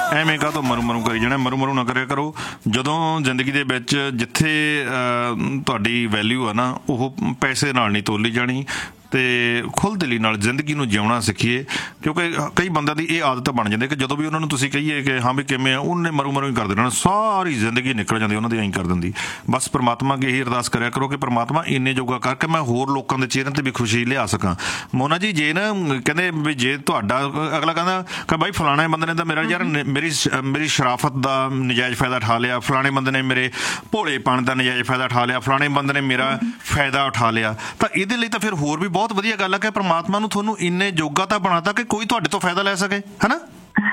ਐਵੇਂ ਕਾਹਤੋਂ ਮਰੂ ਮਰੂ ਕਰੀ ਜਾਣਾ। ਮਰੂ ਮਰੂ ਨਾ ਕਰਿਆ ਕਰੋ। ਜਦੋਂ ਜ਼ਿੰਦਗੀ ਦੇ ਵਿੱਚ ਜਿੱਥੇ ਤੁਹਾਡੀ ਵੈਲਿਊ ਆ ਨਾ, ਉਹ ਪੈਸੇ ਨਾਲ ਨਹੀਂ ਤੋਲੀ ਜਾਣੀ। ਅਤੇ ਖੁੱਲ੍ਹ ਦਿਲੀ ਨਾਲ ਜ਼ਿੰਦਗੀ ਨੂੰ ਜਿਉਣਾ ਸਿੱਖੀਏ, ਕਿਉਂਕਿ ਕਈ ਬੰਦਿਆਂ ਦੀ ਇਹ ਆਦਤ ਬਣ ਜਾਂਦੀ ਕਿ ਜਦੋਂ ਵੀ ਉਹਨਾਂ ਨੂੰ ਤੁਸੀਂ ਕਹੀਏ ਕਿ ਹਾਂ ਵੀ ਕਿਵੇਂ ਆ, ਉਹਨੇ ਮਰੂ ਮਰੂ ਹੀ ਕਰ ਦੇਣਾ, ਸਾਰੀ ਜ਼ਿੰਦਗੀ ਨਿਕਲ ਜਾਂਦੀ ਉਹਨਾਂ ਦੀ ਐਂ ਕਰ ਦਿੰਦੀ। ਬਸ ਪ੍ਰਮਾਤਮਾ ਅੱਗੇ ਇਹੀ ਅਰਦਾਸ ਕਰਿਆ ਕਰੋ ਕਿ ਪ੍ਰਮਾਤਮਾ ਇੰਨੇ ਜੋਗਾ ਕਰਕੇ ਮੈਂ ਹੋਰ ਲੋਕਾਂ ਦੇ ਚਿਹਰਿਆਂ 'ਤੇ ਵੀ ਖੁਸ਼ੀ ਲਿਆ ਸਕਾਂ। ਮੋਨਾ ਜੀ, ਜੇ ਨਾ ਕਹਿੰਦੇ ਵੀ ਜੇ ਤੁਹਾਡਾ ਅਗਲਾ ਕਹਿੰਦਾ ਕਿ ਬਾਈ ਫਲਾਣੇ ਬੰਦੇ ਨੇ ਤਾਂ ਮੇਰਾ ਯਾਰ ਮੇਰੀ ਸ਼ਰਾਫਤ ਦਾ ਨਜਾਇਜ਼ ਫਾਇਦਾ ਉਠਾ ਲਿਆ, ਫਲਾਣੇ ਬੰਦੇ ਨੇ ਮੇਰੇ ਭੋਲੇਪਣ ਦਾ ਨਜਾਇਜ਼ ਫਾਇਦਾ ਉਠਾ ਲਿਆ, ਫਲਾਣੇ ਬੰਦੇ ਨੇ ਮੇਰਾ ਫਾਇਦਾ ਉਠਾ ਲਿਆ, ਤਾਂ ਇਹਦੇ ਲਈ ਤਾਂ ਫਿਰ ਹੋਰ ਵੀ ਬਹੁਤ ਵਧੀਆ ਗੱਲ ਆ ਕਿ ਪ੍ਰਮਾਤਮਾ ਨੂੰ ਤੁਹਾਨੂੰ ਇੰਨੇ ਜੋਗਾ ਤਾਂ ਬਣਾਤਾ ਕਿ ਕੋਈ ਤੁਹਾਡੇ ਤੋਂ ਫਾਇਦਾ ਲੈ ਸਕੇ, ਹੈ ਨਾ?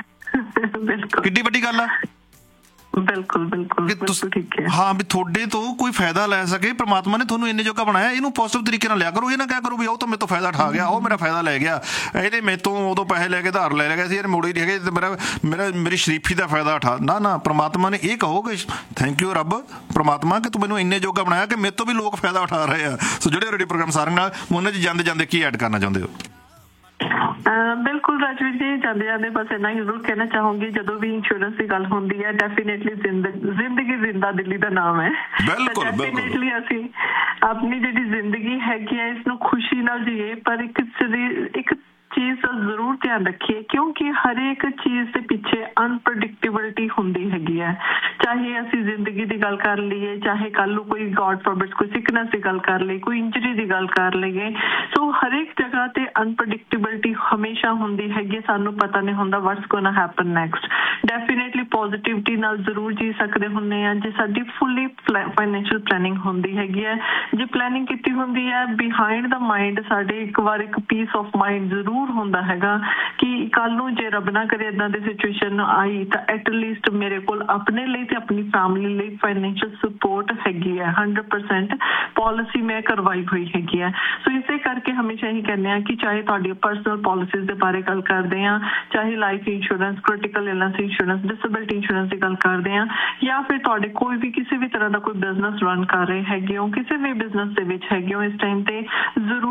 ਕਿੱਡੀ ਵੱਡੀ ਗੱਲ ਆ। ਬਿਲਕੁਲ ਬਿਲਕੁਲ ਠੀਕ ਹੈ। ਹਾਂ, ਵੀ ਤੁਹਾਡੇ ਤੋਂ ਕੋਈ ਫਾਇਦਾ ਲੈ ਸਕੇ। ਪ੍ਰਮਾਤਮਾ ਨੇ ਤੁਹਾਨੂੰ ਇੰਨੇ ਜੋਗਾ ਬਣਾਇਆ, ਇਹਨੂੰ ਪੋਜ਼ਿਟਿਵ ਤਰੀਕੇ ਨਾਲ ਲਿਆ ਕਰੋ। ਇਹ ਨਾ ਕਿਹਾ ਕਰੋ ਵੀ ਉਹ ਤਾਂ ਮੇਰੇ ਤੋਂ ਫਾਇਦਾ ਉਠਾ ਗਿਆ, ਉਹ ਮੇਰਾ ਫਾਇਦਾ ਲੈ ਗਿਆ, ਇਹਦੇ ਮੇਰੇ ਤੋਂ ਉਦੋਂ ਪੈਸੇ ਲੈ ਕੇ ਉਧਾਰ ਲੈ ਗਿਆ ਸੀ, ਇਹਨੇ ਮੋੜੇ ਨਹੀਂ ਹੈਗੇ, ਮੇਰੀ ਸ਼ਰੀਫੀ ਦਾ ਫਾਇਦਾ ਉਠਾ। ਨਾ, ਪ੍ਰਮਾਤਮਾ ਨੇ ਇਹ ਕਹੋ ਕਿ ਥੈਂਕ ਯੂ ਰੱਬ, ਪ੍ਰਮਾਤਮਾ ਕਿ ਤੂੰ ਮੈਨੂੰ ਇੰਨੇ ਜੋਗਾ ਬਣਾਇਆ ਕਿ ਮੇਰੇ ਤੋਂ ਵੀ ਲੋਕ ਫਾਇਦਾ ਉਠਾ ਰਹੇ ਆ। ਸੋ ਜਿਹੜੇ ਰੇਡੀਓ ਪ੍ਰੋਗਰਾਮ ਸਾਰਿਆਂ ਨਾਲ ਮੋਨਾ ਜੀ ਜਾਂਦੇ ਜਾਂਦੇ ਕੀ ਐਡ ਕਰਨਾ ਚਾਹੁੰਦੇ ਹੋ? ਬਿਲਕੁਲ ਰਾਜਵੀਰ ਜੀ, ਜਾਂਦੇ ਜਾਂਦੇ ਬਸ ਇੰਨਾ ਹੀ ਜ਼ਰੂਰ ਕਹਿਣਾ ਚਾਹੂੰਗੀ, ਜਦੋਂ ਵੀ ਇੰਸ਼ੋਰੈਂਸ ਦੀ ਗੱਲ ਹੁੰਦੀ ਹੈ ਡੈਫੀਨੇਟਲੀ ਜ਼ਿੰਦਗੀ ਜ਼ਿੰਦਾ ਦਿੱਲੀ ਦਾ ਨਾਮ ਹੈ। ਡੈਫੀਨੇਟਲੀ ਅਸੀਂ ਆਪਣੀ ਜਿਹੜੀ ਜ਼ਿੰਦਗੀ ਹੈਗੀ ਹੈ ਇਸਨੂੰ ਖੁਸ਼ੀ ਨਾਲ ਜੀਏ, ਪਰ ਇੱਕ ਚੀਜ਼ ਦਾ ਜ਼ਰੂਰ ਧਿਆਨ ਰੱਖੀਏ, ਕਿਉਂਕਿ ਹਰੇਕ ਚੀਜ਼ ਦੇ ਪਿੱਛੇ ਅਨਪ੍ਰੈਡਿਕਟੇਬਿਲਿਟੀ ਹੁੰਦੀ ਹੈਗੀ ਹੈ। ਚਾਹੇ ਅਸੀਂ ਜ਼ਿੰਦਗੀ ਦੀ ਗੱਲ ਕਰ ਲਈਏ, ਚਾਹੇ ਕੱਲ੍ਹ ਨੂੰ ਕੋਈ ਗॉड ਫॉरबिड ਕੋਈ ਸਿਕਨੈਸ ਦੀ ਗੱਲ ਕਰ ਲਈਏ, ਕੋਈ ਇੰਜਰੀ ਦੀ ਗੱਲ ਕਰ ਲਈਏ, ਸੋ ਹਰੇਕ ਜਗ੍ਹਾ ਤੇ ਅਨਪ੍ਰੈਡਿਕਟੇਬਿਲਿਟੀ ਹਮੇਸ਼ਾ ਹੁੰਦੀ ਹੈਗੀ। ਸਾਨੂੰ ਪਤਾ ਨਹੀਂ ਹੁੰਦਾ what's ਗੋਇਨਾ happen next. Definitely positivity ਨਾਲ ਜ਼ਰੂਰ ਜੀ ਸਕਦੇ ਹੁੰਦੇ ਹਾਂ ਜੇ ਸਾਡੀ ਫੁੱਲੀ ਫਾਈਨੈਂਸ਼ੀਅਲ ਪਲੈਨਿੰਗ ਹੁੰਦੀ ਹੈਗੀ ਹੈ। ਜੇ ਪਲੈਨਿੰਗ ਕੀਤੀ ਹੁੰਦੀ ਹੈ ਬਿਹਾਈਂਡ ਦਾ ਮਾਈਂਡ ਸਾਡੇ ਇੱਕ ਪੀਸ ਆਫ ਮਾਈਂਡ ਜ਼ਰੂਰ ਹੁੰਦਾ ਹੈਗਾ ਕਿ ਕੱਲ੍ਹ ਨੂੰ ਜੇ ਰੱਬ ਨਾ ਕਰੇ ਇੱਦਾਂ ਦੀ ਸਿਚੁਏਸ਼ਨ ਆਈ ਤਾਂ ਐਟਲੀਸਟ ਮੇਰੇ ਕੋਲ ਆਪਣੇ ਲਈ ਤੇ ਆਪਣੀ ਫੈਮਿਲੀ ਲਈ ਫਾਈਨੈਂਸ਼ੀਅਲ ਸਪੋਰਟ ਹੈਗੀ ਹੈ। 100% ਪਾਲਿਸੀ ਮੈਂ ਕਰਵਾਈ ਹੋਈ ਹੈਗੀ ਹੈ। ਸੋ ਇਸੇ ਕਰਕੇ ਹਮੇਸ਼ਾ ਹੀ ਕਹਿੰਦੇ ਹਾਂ ਕਿ ਚਾਹੇ ਤੁਹਾਡੀ ਪਰਸਨਲ ਪਾਲਿਸੀਜ਼ ਦੇ ਬਾਰੇ ਗੱਲ ਕਰਦੇ ਹਾਂ, ਚਾਹੇ life insurance, critical illness insurance, disability insurance ਦੀ ਗੱਲ ਕਰਦੇ ਹਾਂ, ਜਾਂ ਫਿਰ ਤੁਹਾਡੇ ਕੋਈ ਵੀ ਕਿਸੇ ਵੀ ਤਰ੍ਹਾਂ ਦਾ ਕੋਈ ਬਿਜ਼ਨਸ ਰਨ ਕਰ ਰਹੇ ਹੈਗੇ ਹੋ, ਕਿਸੇ ਵੀ ਬਿਜ਼ਨਸ ਦੇ ਵਿੱਚ ਹੈਗੇ ਹੋ, ਇਸ ਟਾਈਮ ਤੇ ਜ਼ਰੂਰ